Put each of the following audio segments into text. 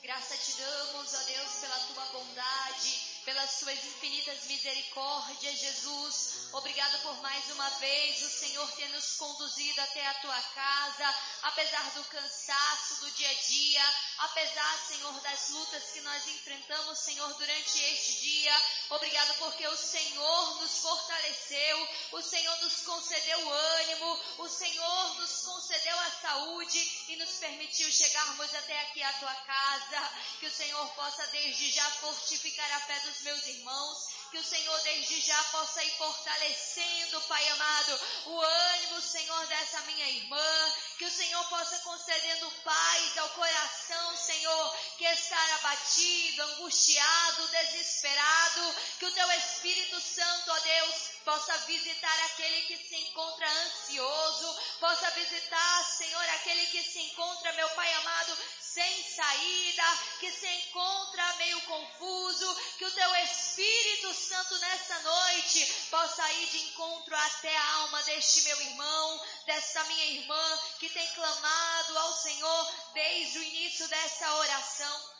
Graça te damos, ó Deus, pela tua bondade, pelas suas infinitas misericórdias, Jesus. Obrigado por mais uma vez o Senhor ter nos conduzido até a tua casa, apesar do cansaço do dia a dia, apesar, Senhor, das lutas que nós enfrentamos, Senhor, durante este dia. Obrigado porque o Senhor nos fortaleceu, o Senhor nos concedeu ânimo, o Senhor nos concedeu a saúde e nos permitiu chegarmos até aqui à tua casa. Que o Senhor possa desde já fortificar a fé dos meus irmãos, que o Senhor desde já possa ir fortalecendo, Pai amado, o ânimo, Senhor, dessa minha irmã, que o Senhor possa concedendo paz ao coração, Senhor, que está abatido, angustiado, desesperado, que o teu Espírito Santo, ó Deus, possa visitar aquele que se encontra ansioso, possa visitar, Senhor, aquele que se encontra, meu Pai amado, sem saída, que se encontra meio confuso, que o teu Espírito Santo nessa noite possa ir de encontro até a alma deste meu irmão, desta minha irmã, que tem clamado ao Senhor desde o início dessa oração.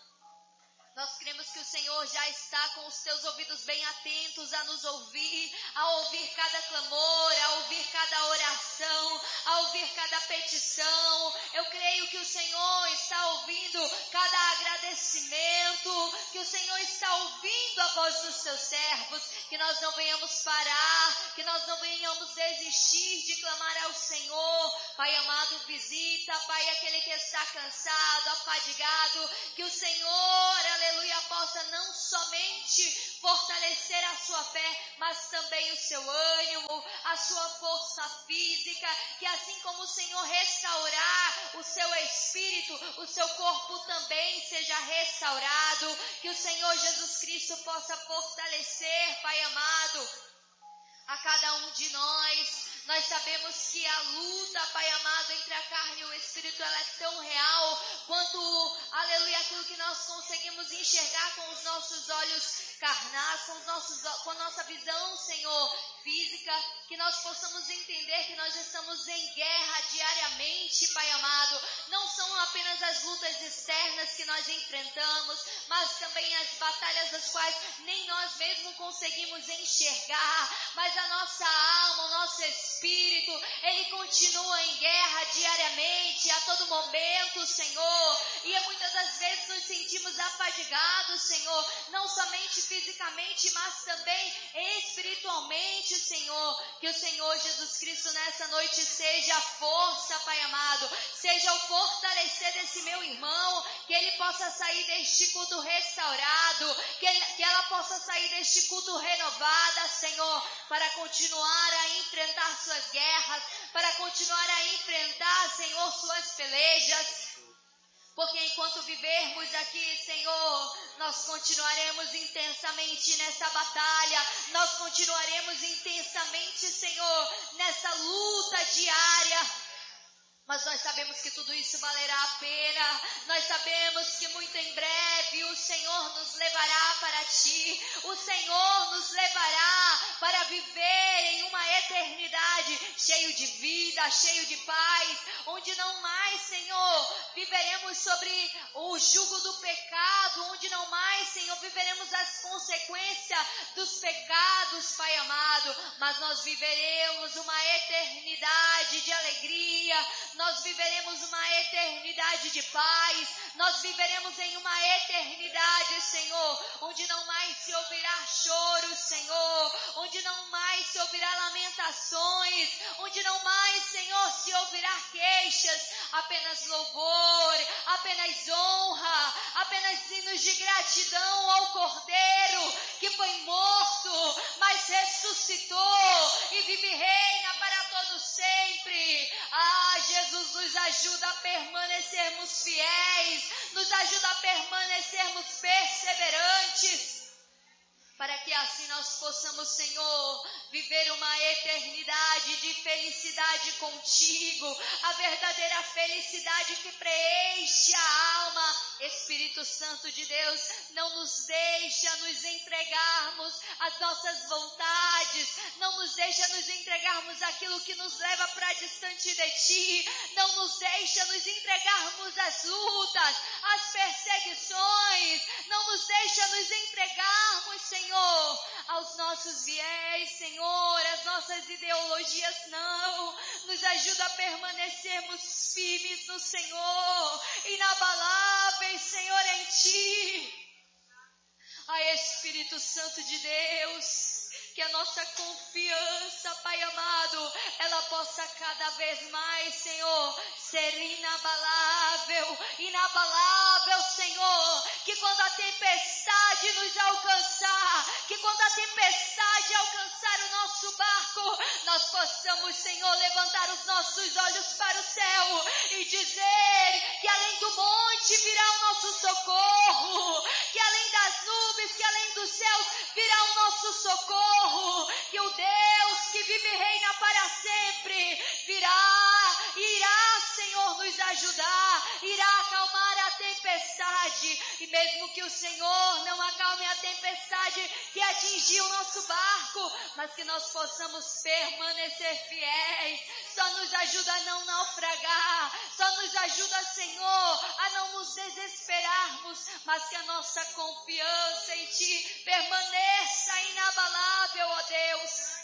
Nós cremos que o Senhor já está com os teus ouvidos bem atentos a nos ouvir, a ouvir cada clamor, a ouvir cada oração, a ouvir cada petição. Eu creio que o Senhor está ouvindo cada agradecimento, que o Senhor está ouvindo a voz dos seus servos, que nós não venhamos parar, que nós não venhamos desistir de clamar ao Senhor. Pai amado, visita, Pai, aquele que está cansado, afadigado, que o Senhor, aleluia, possa não somente fortalecer a sua fé, mas também o seu ânimo, a sua força física, que assim como o Senhor restaurar o seu espírito, o seu corpo também seja restaurado, que o Senhor Jesus Cristo possa fortalecer, Pai amado, a cada um de nós. Nós sabemos que a luta, Pai amado, entre a carne e o Espírito, ela é tão real quanto, aleluia, aquilo que nós conseguimos enxergar com os nossos olhos carnais, com a nossa visão, Senhor, física, que nós possamos entender que nós estamos em guerra diariamente, Pai amado. Não são apenas as lutas externas que nós enfrentamos, mas também as batalhas das quais nem nós mesmos conseguimos enxergar, mas a nossa alma, o nosso espírito, ele continua em guerra diariamente, a todo momento, Senhor, e muitas das vezes nos sentimos afadigados, Senhor, não somente fisicamente, mas também espiritualmente, Senhor. Que o Senhor Jesus Cristo nessa noite seja a força, Pai amado, seja o fortalecer desse meu irmão, que ele possa sair deste culto restaurado, que ela possa sair deste culto renovada, Senhor, para continuar a enfrentar suas guerras, para continuar a enfrentar, Senhor, suas pelejas. Porque enquanto vivermos aqui, Senhor, nós continuaremos intensamente nessa batalha, nós continuaremos intensamente, Senhor, nessa luta diária. Mas nós sabemos que tudo isso valerá a pena. Nós sabemos que muito em breve o Senhor nos levará para Ti. O Senhor nos levará para viver em uma eternidade cheio de vida, cheio de paz, onde não mais, Senhor, viveremos sobre o jugo do pecado, onde não mais, Senhor, viveremos as consequências dos pecados, Pai amado, mas nós viveremos uma eternidade de alegria. Nós viveremos uma eternidade de paz, nós viveremos em uma eternidade, Senhor, onde não mais se ouvirá choro, Senhor, onde não mais se ouvirá lamentações, onde não mais, Senhor, se ouvirá queixas, apenas louvor, apenas honra, apenas hinos de gratidão ao Cordeiro, que foi morto, mas ressuscitou e vive e reina para todos sempre. Jesus nos ajuda a permanecermos fiéis, nos ajuda a permanecermos perseverantes, para que assim nós possamos, Senhor, viver uma eternidade de felicidade contigo, a verdadeira felicidade que preenche a alma. Espírito Santo de Deus, não nos deixa nos entregarmos às nossas vontades, não nos deixa nos entregarmos àquilo que nos leva para distante de Ti, não nos deixa nos entregarmos às lutas, às perseguições, não nos deixa nos entregarmos, Senhor, aos nossos viés, Senhor, às nossas ideologias, não. Nos ajuda a permanecermos firmes no Senhor, inabaláveis, Senhor, em Ti. Ai, Espírito Santo de Deus, que a nossa confiança, Pai amado, ela possa cada vez mais, Senhor, ser inabalável, inabalável, Senhor, que quando a tempestade nos alcançar, que quando a tempestade alcançar o nosso barco, nós possamos, Senhor, levantar os nossos olhos para o céu e dizer que além do monte virá o nosso socorro, que além das nuvens, que além dos céus virá o nosso socorro, que o Deus que vive e reina para sempre irá, Senhor, nos ajudar, irá acalmar a tempestade. E mesmo que o Senhor não acalme a tempestade que atingiu o nosso barco, mas que nós possamos permanecer fiéis, só nos ajuda a não naufragar, só nos ajuda, Senhor, a não nos desesperarmos, mas que a nossa confiança em Ti permaneça inabalável, ó Deus.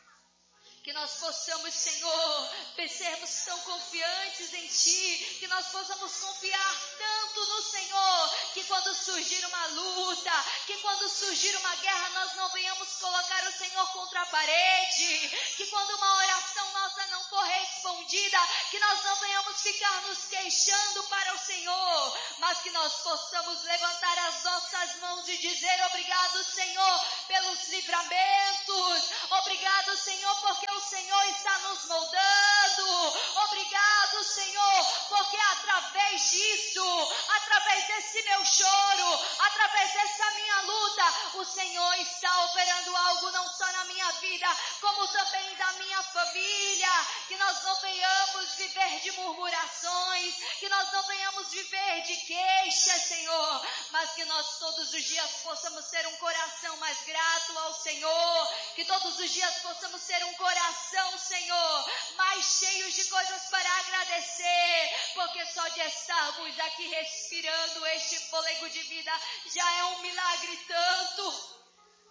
Que nós possamos, Senhor, sermos tão confiantes em Ti, que nós possamos confiar tanto no Senhor, que quando surgir uma luta, que quando surgir uma guerra, nós não venhamos colocar o Senhor contra a parede, que quando uma oração nossa não for respondida, que nós não venhamos ficar nos queixando para o Senhor, mas que nós possamos levantar as nossas mãos e dizer: obrigado, Senhor, pelos livramentos, obrigado, Senhor, porque o Senhor está nos moldando. Obrigado, Senhor, porque através disso, através desse meu choro, através dessa minha luta, o Senhor está operando algo não só na minha vida, como também da minha família. Que nós não venhamos viver de murmurações, que nós não venhamos viver de queixas, Senhor, mas que nós todos os dias possamos ter um coração mais grato ao Senhor, que todos os dias possamos ter um coração, Senhor, mais cheios de coisas para agradecer, porque só de estarmos aqui respirando este fôlego de vida já é um milagre tanto.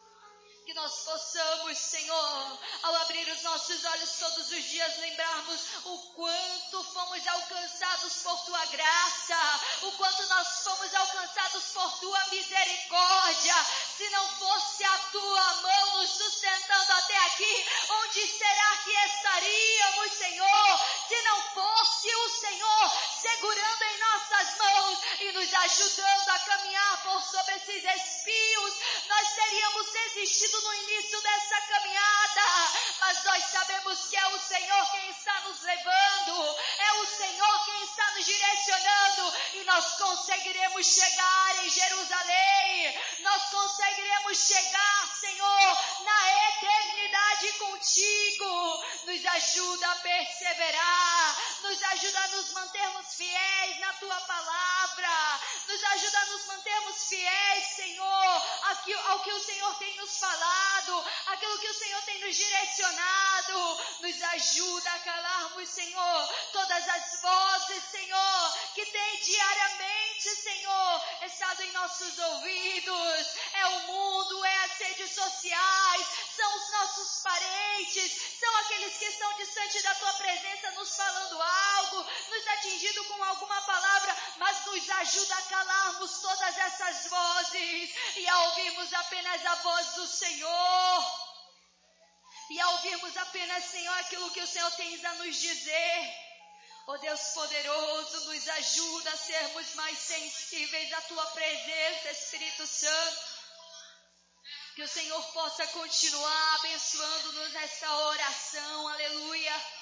Que nós possamos, Senhor, ao abrir os nossos olhos todos os dias, lembrarmos o quanto fomos alcançados por Tua graça, o quanto nós fomos alcançados por Tua misericórdia. Se não fosse a Tua mão nos sustentando até aqui, onde será que estaríamos, Senhor? Se não fosse o Senhor segurando em nossas mãos e nos ajudando a caminhar por sobre esses espios, nós teríamos desistido no início dessa caminhada, mas nós sabemos que é o Senhor quem está nos levando, é o Senhor quem está nos direcionando, e nós conseguiremos chegar em Jerusalém, nós conseguiremos chegar, Senhor, na eternidade contigo. Nos ajuda a perseverar, nos ajuda a nos mantermos fiéis na Tua palavra, nos ajuda a nos mantermos fiéis, Senhor, ao que o Senhor tem nos falado, aquilo que o Senhor tem nos direcionado. Nos ajuda a calarmos, Senhor, todas as vozes, Senhor, que tem diariamente, Senhor, estado em nossos ouvidos. É o mundo, é as redes sociais, são os nossos parentes, são aqueles que estão distante da Tua presença, nos falando algo, nos atingindo com alguma palavra, mas nos ajuda a calarmos todas essas vozes e a ouvirmos apenas a voz do Senhor, e a ouvirmos apenas, Senhor, aquilo que o Senhor tem a nos dizer. Ó Deus poderoso, nos ajuda a sermos mais sensíveis à Tua presença, Espírito Santo. Que o Senhor possa continuar abençoando-nos nesta oração, aleluia.